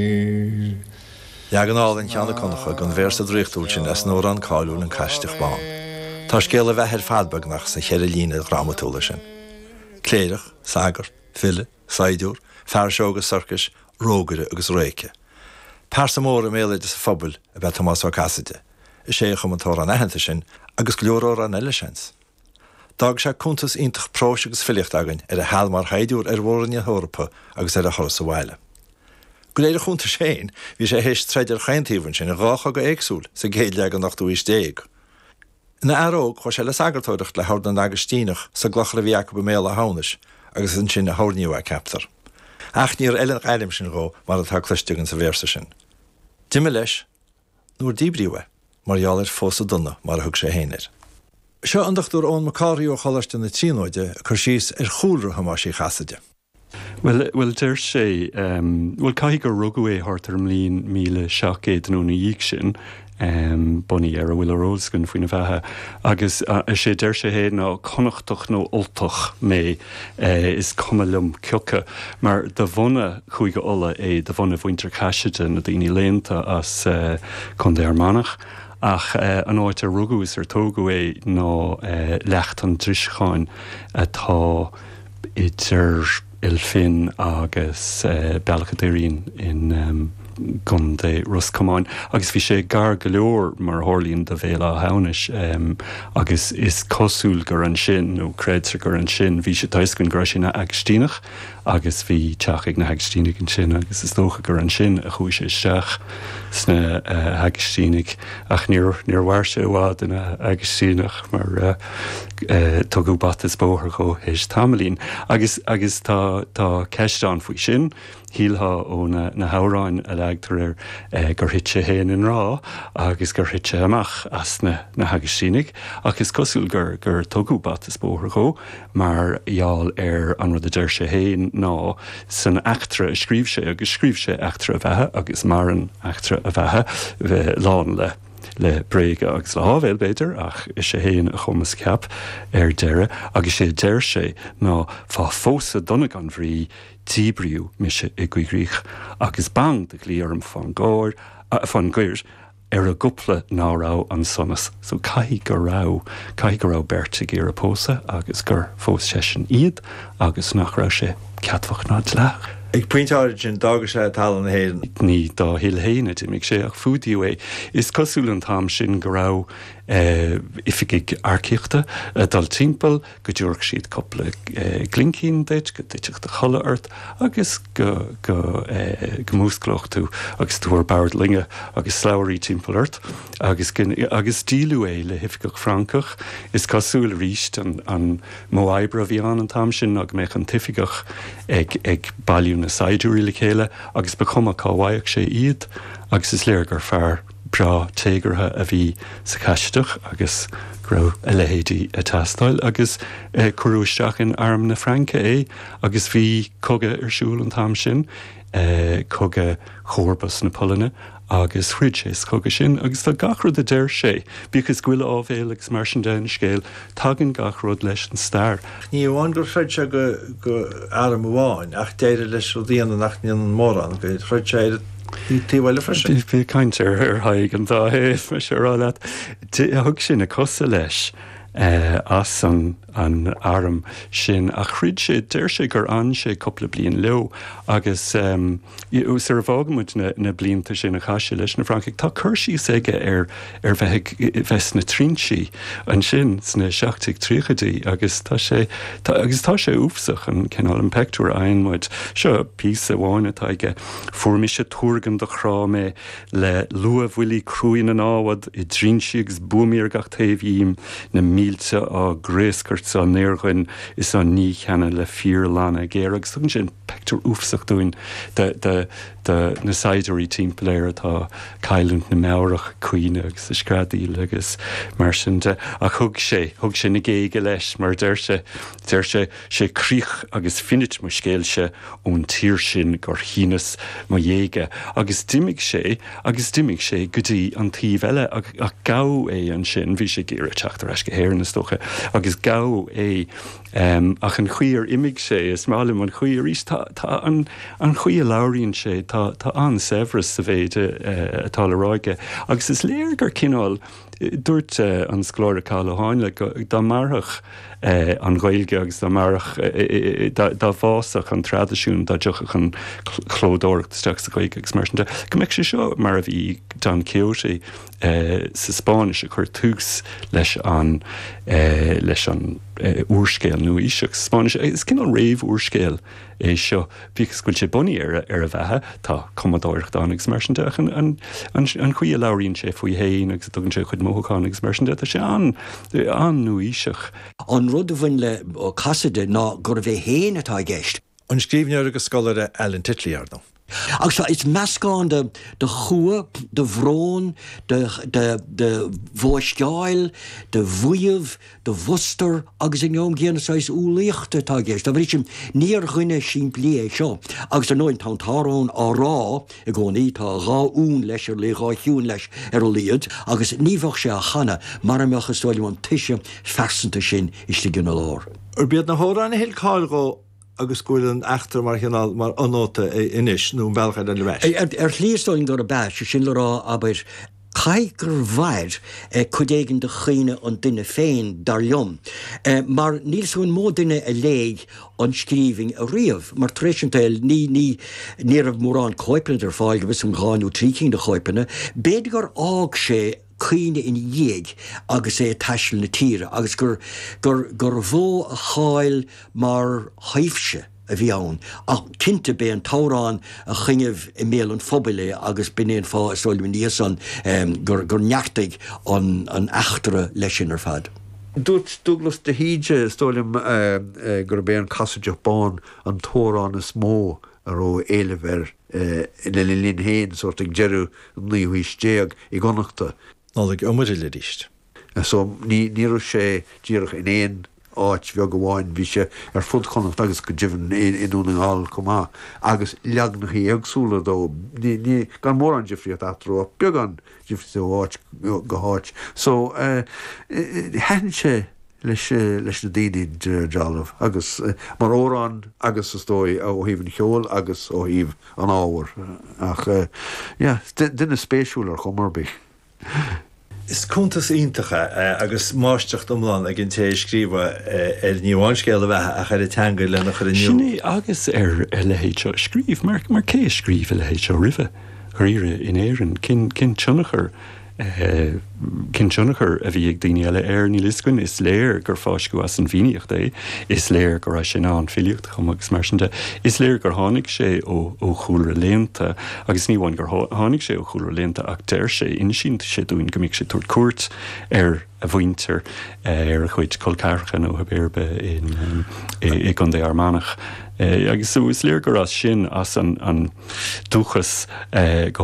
Ja gan áil an ceanna concha gan bhéir sa dríochtúil sin as nóir an cáilún an caiisteach bán. Tá scéal a bheith ar fadbagnach sa cheir lína gramatúla sin. Cléirech, sagar, fille, saidúr, fearseoga circus, rógare agus réice. Persa mór a méile sa fphobal a bheith Tomás ó Cassidy, is sé chumantóra an ehananta sin agus glóróra an eile sins. Dag sé cúntas ítach prós agus filicht agan ar a healmar haidúr ar bhóranne Europa agus ar a choras a bhile. Go léir chunta séin, bhí sé hééis treidir chaintíhann sin a rácha go éagsúil sa géile an nach dúis déag. Na aróg chu sé le sagartóireacht le hádan agustínach sa glochra bhí acu mé a hánis agus an sin na hórniú a captar. Ach níor eilen eilim sin ró mar atá cluistegann sa bhéirsa sin. Diime leis, nuair díbríhe, marall fósa duna mar a thug sé héanair. Seo andachtúr ón Macariú choiste na tríóide a chur síos ar chúlra ha mar sí chasaide. Well, der sé, cai gur rugú é hartar mlín 1700 nó na díag sin, buní ar a bhfuil arósgan faoine bheitthe, agus sé der sé hé ná connachtach nó oltach mé is cumalum ceocha, mar de bhona chuige ola é de bhona bhaintear caiisiide na daoine léanta as chun dé armánach, ach an áit a rugú is ar tógu é ná lecht an trischáin atá idir Ilfin agus Belchadéirín in gun de Roscomáin, agus bhí sé gar go leor mar hálíonn de bhéile a tháinis, agus is cosúil gur an sin nó créidsa gur an sin, bhí sé taiscinn gur sin na agstínach, agus bhí teach na agstínach an sin, agus is dócha gur an sin a chuis sé isteach sna agstínach, ach níor bhhair sé bhád in agstínach mar tugadh bat is bóthar go héis tamlín, agus tá ceistán faoi sin, híaltha ó na hauráin a leagtar gur hitse héan in rá, agus gur hitse amach as na hagustínig, agus cosúil gur tugadh bat is bóthar go, mar iall ar an rud a deir sé héan ná san achtra a scríb sé, agus scríb sé achtra a bheitthe, agus mar an achtra a bheitthe lán le bréige agus le hábhéil beidir, ach is sé héan a chumas ceap ar deire, agus sé deir sé ná fá fósa donna gan bhrí tíbriú mise i gcuigríoch, agus bang de glíorm fan gáir ar a gupla nárá an sonas. So cai go rá berte géar a pósa, agus gur fós sé sin iad, agus nach rá sé ceadfach ná leach. Ag pointáid sin dagus sé talan héan. Ní dá hil héine mig sé ach fúdiú é. Is cosúil an tám sin go rá ifigig arcíochta dal timppel go dúrch siad coppla glincín deit, go diteach de cholle ort, agus go músclochtú, agus túair bard linge, agus slaurí timppel ort, agus dílú é le hifigach francach, is cosúil ríist an móibra bhí an tám sin ag meich an tifigach ag bailú na saidúí le chéile, agus becoma cáhaíoch sé iad, agus is léir gur fear bra tégartha a bhí sa caiisteach, agus grou a lehéidí a tastáil, agus curúisteach in arm na Franca é, agus bhí coga ar siúil an tám sin, coga chórbas na Pollanna, agus chuid sé coga sin, agus tá gachrod a deir sé, bíchas ghuiile ábhéalagus mar sin den scéal, tagann gachrod leis an stair. Ní bháin gur chreid se go aram bháin, ach déire leis rodíana nach níon an mórán, go chreid sé tíhile freisin. Bhí caiintear ar haig an dá héh me sé rá leat. Thug sin a cosa leis as an arm sin a chrid sé deir sé gur an sé coppla blion leo, agus ús ar bhágamid na blianta sin a chaise leis na Francach, tá chuirsí aige ar bheits na trínsí an sin sna 16 tríchadaí, agus tá sé úfsach an cenál an pectúr aonmuid seo pí a bháin atá ige fuairmi sé túrgan do chrá mé le luamh bhuilí cruúin an áhad i trínsí agus buaimíar gach taobhím na mílte á gréascart an néirghain is an ní cheanna le fíor lána géir, agus tugn sin pectúr úfsach dúin na saidirí timpplair atá caiilúnt na meabhrach cuioine agus a scradíil agus mar sin de, a thug sé na géige leis, mar deir sé críoch agus finit mo scéilse ón tír sin gur chinas mo dhéige, agus dimig sé go dtí an tíomh eile ach gá é an sin, bhí sé géire teachtar eis go héir na stocha, agus gá leo é ach an chuir imig sé is málim an chuir ís tá an chuir lauríonn sé tá an Severus sa bhéide atá le ráige agus is léir gur cinál dúirt an sclóra cála háin le dá marach an ghailge agus dá marach dá bhásach an tradiisiún dá deocha an chlódóireacht steach sa ghailge agus marsinta go mbeidh sé seo mar a bhí Don Quixote sa Spáis a chuir tús leis an úrscéal nó iseach Spáis is cin an réomh úrscéal é seo bíchas gúil sé buí ar a bheitthe tá commodóireacht agus marsinta an chuí labhraíonn sé faoi héin agus tugann sé chud móthán agus marsinta tá sé an nó iseach. An rud a bhain le casaide ná gur a bheith héin atá gceist. An scríbneoir agus scoláire Ellen Titliar nó. Agus is meascán de chua, de bhrón, de bhuaisceáil, de bhuiamh, de bhuster, agus in gheom géanasáis úlaíochta tá gceist. Tá bhrí sin níor chuine sin blié seo. Agus an nóin tá tárón á rá i gcónaí tá ráún leis ar le ráithún leis ar líad, agus níomhah sé a chana mar amachchas stáilm an tuise fersanta sin is le gine lár. Ar bead na hórána héil cáilgó agus gúilen achtar mar chinál mar anóta inis nó bhelcha den le bheis. Hlíostáin gur a bheis sin le rá aber caigur bhair chudéigen de chuine an duine féin dar liom. Mar nílún mó duine a léig an scríbing a riamh, mar tréisiantail ní a mórrán choipenne ar fáil go bheits an gáinú trícinn de choipenne, béad gur ág sé chuine in dhéag agus é taiisiil na tíre, agus gur bhó a cháil mar haifse a bhí ann, ach cinnte bé an tárán a chinineh i mé an fphobile agus binéon fá stáilm níos an gur neachtaigh an achtere leis sin ar fad. Dúirt Douglas de Híide stáilm gur bé an casaide bán an tórán is mó ar ó éilehar le lín héin sort ag jeú níhuiis déag i gonnachta. Nálaigh umriile ríist. So ní sé díirech in éon áit bheag go bháin bhí sé ar fud connacht agus go dtíhann inúna gáil comá agus leagnach í agsúla dó ní gan mór an difriad atró beag an difriad áit go háit. So hen sé leis na daoine dealamh agus mar órán agus is dói ó híomh an cheol agus ó híomh an ábhar ach duine spéisiúil ar chomarbih. Is cúntas iontacha agus máisteach domláin a gin té scríba ar níomháinscéal a bheith a chuir teanga lena chuir níú. Sinné agus ar lehéid scríb mar cé scríb a lehéid seo rifhe chuíre in éan cin tionachar a bhí ag daoine eile ar ní liscuin is léir gur fáis go as an bhíocht é, is léir gur a sin an filiocht chum agus marsinta, is léir gur tháinig sé ó chúlra lénta agus níháin gur tháinig sé ó chúlra lénta ach deir sé in sin sé dúin go mbeidh sé tuairt cuairt ar a bhainter ar a chuid colcarcha nó a béirbe i gcondé Armánach. Agus is léir gur as sin as an dúchas go